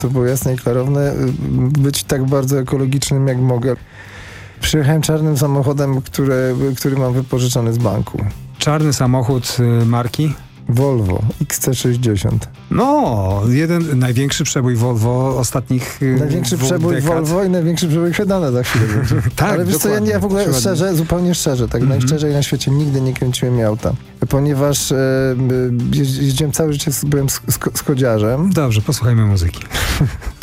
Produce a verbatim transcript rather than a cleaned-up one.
To było jasne i klarowne. Być tak bardzo ekologicznym, jak mogę. Przyjechałem czarnym samochodem, który, który mam wypożyczony z banku. Czarny samochód y, marki? Volvo X C sześćdziesiąt. No, jeden największy przebój Volvo ostatnich y, Największy dwóch przebój dekad. Volvo i największy przebój Sedana za chwilę będzie. Tak, ale wiesz co, ja, dokładnie. ja w ogóle Dokładnie. szczerze, zupełnie szczerze, tak Mhm. najszczerzej na świecie nigdy nie kręciłem auta. Ponieważ e, jeździłem całe życie, z- byłem sk- sk- skodziarzem. Dobrze, posłuchajmy muzyki.